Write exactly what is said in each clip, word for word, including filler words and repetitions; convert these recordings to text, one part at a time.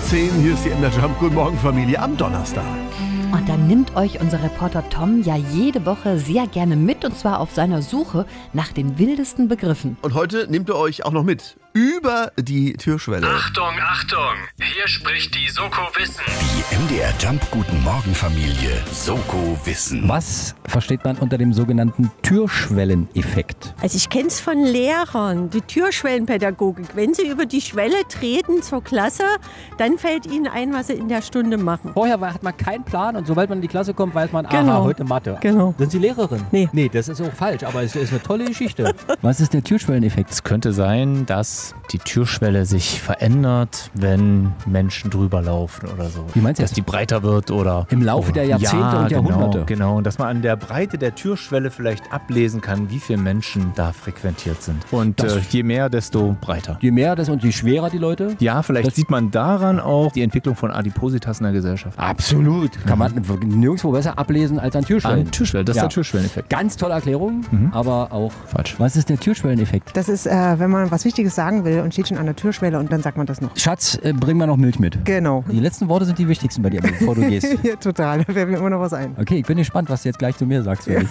vor zehn, hier ist die M D R Jump. Guten Morgen, Familie, am Donnerstag. Und dann nimmt euch unser Reporter Tom ja jede Woche sehr gerne mit, und zwar auf seiner Suche nach den wildesten Begriffen. Und heute nimmt er euch auch noch mit über die Türschwelle. Achtung, Achtung! Hier spricht die Soko Wissen. Die M D R Jump Guten Morgen Familie Soko Wissen. Was versteht man unter dem sogenannten Türschwelleneffekt? Also ich kenne es von Lehrern, die Türschwellenpädagogik. Wenn sie über die Schwelle treten zur Klasse, dann fällt ihnen ein, was sie in der Stunde machen. Vorher war- hat man keinen Plan und sobald man in die Klasse kommt, weiß man, Genau. aha, heute Mathe. Genau. Sind Sie Lehrerin? Nee. Nee, das ist auch falsch, aber es ist eine tolle Geschichte. Was ist der Türschwelleneffekt? Es könnte sein, dass die Türschwelle sich verändert, wenn Menschen drüber laufen oder so. Wie meinst du Dass das? die breiter wird oder... Im Laufe der Jahrzehnte ja, und Jahrhunderte. Genau, genau. Und dass man an der Breite der Türschwelle vielleicht ablesen kann, wie viele Menschen da frequentiert sind. Und Das- äh, je mehr, desto breiter. Je mehr das und je schwerer die Leute. Ja, vielleicht Das- sieht man daran auch die Entwicklung von Adipositas in der Gesellschaft. Absolut. Kann man nirgendwo besser ablesen als an Türschwellen. An Türschwelle, das Ja. ist der Türschwelleneffekt. Ganz tolle Erklärung, aber auch Falsch. Was ist der Türschwelleneffekt? Das ist, äh, wenn man was Wichtiges sagen will und steht schon an der Türschwelle und dann sagt man das noch. Schatz, äh, bring mal noch Milch mit. Genau. Die letzten Worte sind die wichtigsten bei dir, bevor du gehst. Ja, total. Da fällt mir immer noch was ein. Okay, ich bin gespannt, was du jetzt gleich zu mir sagst. Für mich.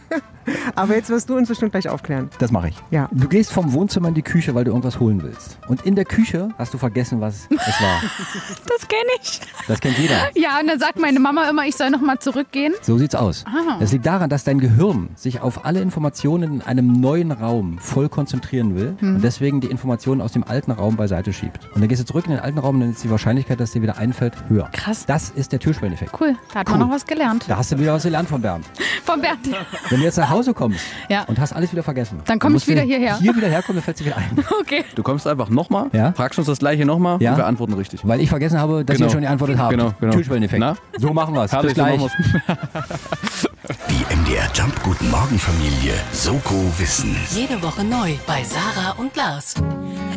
Aber jetzt wirst du uns bestimmt gleich aufklären. Das mache ich. Ja. Du gehst vom Wohnzimmer in die Küche, weil du irgendwas holen willst. Und in der Küche hast du vergessen, was es war. Das kenne ich. Das kennt jeder. Ja, und dann sagt meine Mama immer, ich soll noch mal zurückgehen. So sieht's aus. Ah. Das liegt daran, dass dein Gehirn sich auf alle Informationen in einem neuen Raum voll konzentrieren will und deswegen die Informationen aus dem alten Raum beiseite schiebt. Und dann gehst du zurück in den alten Raum und dann ist die Wahrscheinlichkeit, dass dir wieder einfällt, höher. Krass. Das ist der Türschwelleneffekt. Cool, da hat Cool. man noch was gelernt. Da hast du wieder was gelernt von Bernd. Von Bernd. Wenn du jetzt nach Hause kommst Ja. und hast alles wieder vergessen, Dann komm ich musst du wieder hierher. Hier wieder herkommen, dann fällt dir wieder ein. Okay. Du kommst einfach nochmal, Ja? fragst uns das gleiche nochmal Ja? und wir antworten richtig. Weil ich vergessen habe, dass Genau. ihr schon geantwortet habt. Genau, genau. Türschwelleneffekt. Na? So machen wir es. Bis Herrlich, so gleich. machen wir's. Die M D R Jump Guten Morgen Familie Soko Wissen. Jede Woche neu bei Sarah und Lars.